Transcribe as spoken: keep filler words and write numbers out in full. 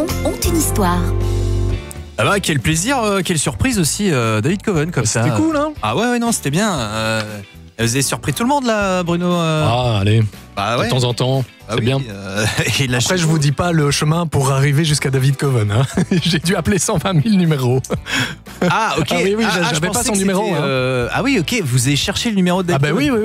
ont une histoire. Ah bah quel plaisir, euh, quelle surprise aussi, euh, David Coven comme ça. C'était cool, hein? Ah ouais, ouais non, c'était bien. Euh, vous avez surpris tout le monde là, Bruno. euh... Ah, allez, bah ouais. de temps en temps, Ah c'est oui, bien. euh, et là, Après, je vous dis pas le chemin pour arriver jusqu'à David Coven. Hein. J'ai dû appeler cent vingt mille numéros. Ah ok. Ah oui, oui, ah, j'avais je pas pensais son que numéro, c'était, hein. euh, Ah oui, ok. Vous avez cherché le numéro de Ah David bah Coven. oui, oui.